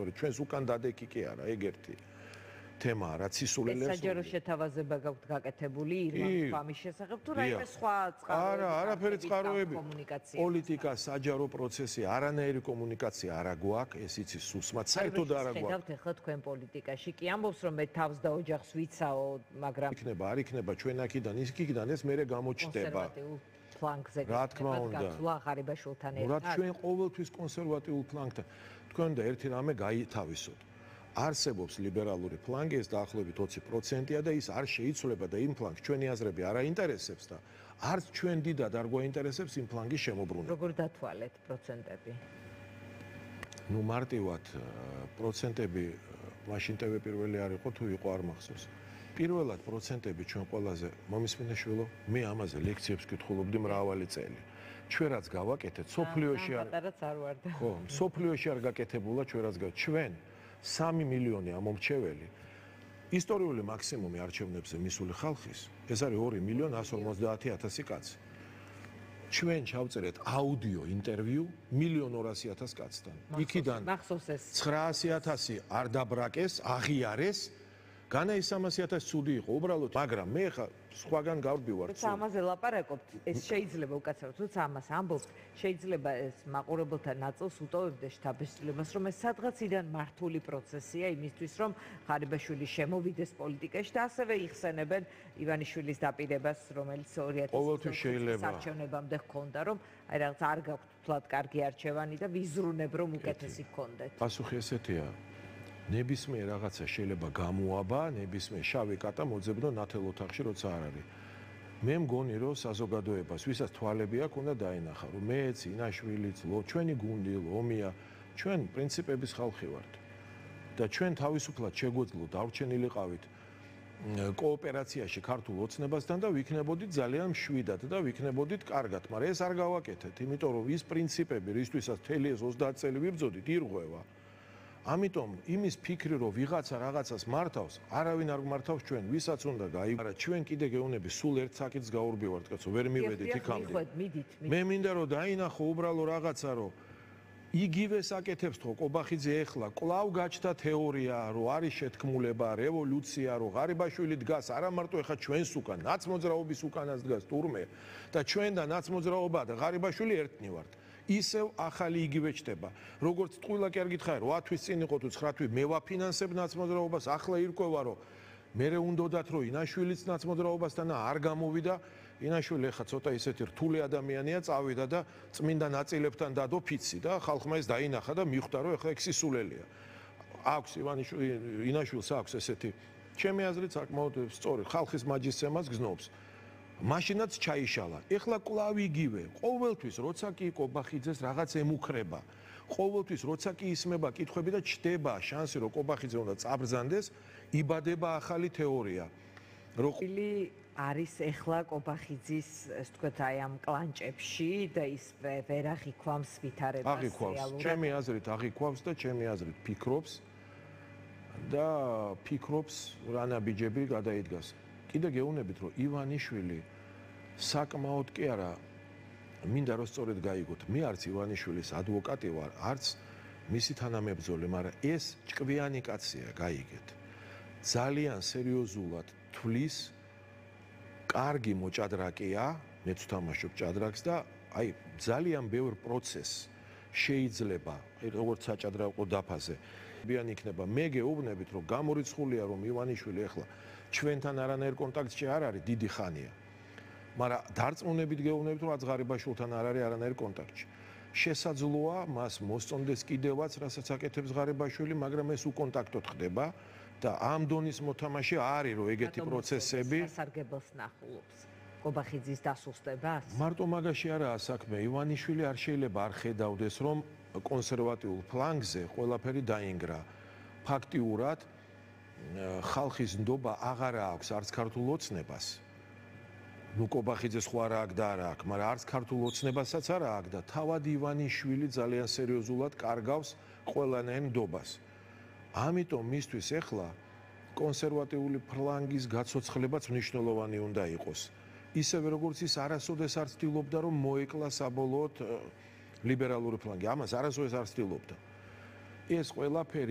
თორე ჩვენს უკან დადეკი კი არა, ეგ ერთი თემაა, რაც ისულელებს. საჯარო შეთავაზება გაქვთ გაკეთებული ირმანის ფამის შესახებ თუ რაიმე სხვა წყაროები? არა, არაფერი წყაროები. პოლიტიკა, საჯარო პროცესი, არანაირი კომუნიკაცია არა გვაქვს, ეს იცის სუსმად, საერთოდ არა გვაქვს. ხედავთ ახლა თქვენ პოლიტიკაში კი ამბობს რომ მე თავს და ოჯახს ვიცაო, მაგრამ არ იქნება ჩვენ აქედან ის იქიდან ეს მერე გამოჩნდება. ფლანგზე რა თქმა უნდა. გასვლა ღარიბაშვილთან ერთად. რა ჩვენ ყოველთვის კონსერვატიულ ფლანგთან. თქვენ და ერთი რამე გაითავისოთ. არსებობს ლიბერალური ფლანგი, ეს დაახლოებით 20%-ია და ის არ შეიცვლება და იმ ფლანგს ჩვენი აზრები არ აინტერესებს და არც ჩვენ დიდად არ გვაინტერესებს იმ ფლანგის შემოbrunება. როგორ დათვალეთ პროცენტები? ნუ მარტივად პროცენტები მაშინ TV პირველი არ იყო თუ იყო არ მახსოვს. პირველად პროცენტები ჩვენ ყველაზე მომისმინე შვილო, მე ამაზე ლექციებს ვკითხულობდი მრავალი წელი. ჩვენ რაც გავაკეთეთ, სოფლიოში არ ხო, სოფლიოში არ გაკეთებულა ჩვენ რაც ჩვენ 3 მილიონი ამომრჩეველი ისტორიული მაქსიმუმი არჩევნებზე მისული ხალხის ეს არის 2.150.000 კაცი. ჩვენ ჩავწერეთ აუდიო ინტერვიუ 1.200.000 კაცთან. იქიდან 900.000 არ დაბრაკეს, აღიარეს. განა ის 300.000 ცუდი იყო, უბრალოდ, მაგრამ მე ხა სხვაგან გავდივარ. თუმცა ამაზე ლაპარაკობთ, ეს შეიძლება უკაცრავად, თუმცა ამას ამბობთ, შეიძლება ეს მაყურებელთა ნაწილს უტოვებდეს შთაბეჭდილებას, რომ ეს სადღაციდან მართული პროცესია იმისთვის, რომ ღარიბაშვილი შემოვიდეს პოლიტიკაში და ასევე იხსენებენ ივანიშვილის დაპირებას, რომელიც 2020 არჩევნებამდე ჰქონდა, რომ აი რაღაც არ გაქვთ თლად კარგი არჩევანი და ვიზრუნებ, რომ უკეთესი გქონდეთ. პასუხი ესეთია. ნებისმიერ რაღაცა შეიძლება გამოაბა, ნებისმიერ შავი კატა მოძებნო ნათელ ოთახში, როცა არ არის. მე მგონი, რომ საზოგადოებას, ვისაც თვალები აქვს, უნდა დაინახა, რომ მეც, ინაშვილიც, ჩვენი გუნდი, ლომია, ჩვენ პრინციპების ხალხი ვართ. და ჩვენ თავისუფლად შეგვეძლო დარჩენილიყავით კოოპერაციაში ქართულ ოცნებასთან და ვიქნებოდით ძალიან მშვიდად და ვიქნებოდით კარგად, მაგრამ ეს არ გავაკეთეთ, იმიტომ რომ ის პრინციპები, რისთვისაც მთელი ეს 30 წელი ვიბრძოდით, ირღვევა. ამიტომ იმის ფიქრი რომ ვიღაცა რაღაცას მართავს, არავინ არ გმართავს ჩვენ, ვისაც უნდა გაიგო. ჩვენ კიდე გეუნები სულ ერთ საკითხს გაურბივართ, კაცო, ვერ მივედით იქამდე. მე მინდა რომ დაინახო უბრალო რაღაცა, რომ იგივე საკეთებს თქო კობახიძე ეხლა კვლავ გაჩნდა თეორია, რომ არის შეთქმულება, რევოლუცია, რომ ღარიბაშვილი დგას არა მარტო ეხლა ჩვენს უკან, ნაცმოძრაობის უკანაც დგას თურმე და ჩვენ და ნაცმოძრაობა და ღარიბაშვილი ერთნი ვართ. ისევ ახალი იგივე ჩდება. როგორც ტყუილა კი არ გითხარი, 8 თვის წინ იყო თუ 9 თვის მე ვაფინანსებ ნაცმოძრაობას, ახლა ირკვევა რომ მერე უნდათ რომ ინაშვილიც ნაცმოძრაობასთან არ გამოვიდა. ინაშვილი ახლა ცოტა ისეთი რთული ადამიანია, წავიდა და წმინდა ნაწილებთან დადო ფიცი და ხალხმა ეს დაინახა და მიხვდა რომ ახლა ეს სულელია. აქვს ინაშვილს აქვს ესეთი ჩემი აზრით საკმაოდ სწორი ხალხის მაჯისცემას გზნობს. მაშინაც ჩაიშალა. ეხლა კვლავ იგივე. ყოველთვის როცა კი კობახიძეს რაღაც ემუქრება, ყოველთვის როცა კი ისმება კითხვები და ჩდება შანსი რომ კობახიძე უნდა წაბრძანდეს, იბადება ახალი თეორია. როხილი არის ეხლა კობახიძის, ეს თქვათ, აი ამ კლანჭებში და ის ვერ აღიქვამს ვითარებას რეალურად. ჩემი აზრით აღიქვამს და ჩემი აზრით ფიქრობს და ფიქრობს რანა ბიჯები გადაიდგას. კიდე გეუბნებით რომ ივანიშვილი საკმაოდ კი არა მინდა რომ სწორედ გაიგოთ მე არც ივანიშვილის ადვოკატი ვარ არც მისი თანამებრძოლი მაგრამ ეს ჭკვიანი კაცია გაიგეთ ძალიან სერიოზულად თვლის კარგი მოჭადრაკეა მეც ვთამაშობ ჭადრაკს და აი ძალიან ბევრ პროცესს შეიძლება როგორც საჭადრაკო დაფაზე ბიან იქნება მე გეუბნებით რომ გამორიცხულია რომ ივანიშვილი ახლა ჩვენთან არანაირ კონტაქტში არ არის დიდი ხანია. მაგრამ დარწმუნებით გეუბნებით რომ ღარიბაშვილთან არ არის არანაირ კონტაქტში. შესაძლოა მას მოსწონდეს კიდევაც რასაც აკეთებს ღარიბაშვილი, მაგრამ ეს უკონტაქტოდ ხდება და ამ დონის მოთამაშე არის რომ ეგეთი პროცესები სასარგებლოს ნახულობს. კობახიძის დასუსტებას? მარტო მაგაში არაა საქმე. ივანიშვილი არ შეიძლება არ ხედავდეს რომ კონსერვატიულ ფლანგზე ყველაფერი დაინგრა. ფაქტიურად ხალხის ნდობა აღარ აქვს არც ქართულ ოცნებას. ნუ კობახიძე სხვა რა აქვს და არა აქვს, მაგრამ არც ქართულ ოცნებასაც არა აქვს და თავად ივანიშვილი ძალიან სერიოზულად კარგავს ყველანაირ ნდობას. ამიტომ მისთვის ახლა კონსერვატიული ფლანგის გაცოცხლებაც მნიშვნელოვანი უნდა იყოს. ისევე როგორც ის არასოდეს არ ცდილობდა რომ მოეკლა საბოლოოდ ლიბერალური ფლანგი. ამას არასოდეს არ ცდილობდა. ეს ყველაფერი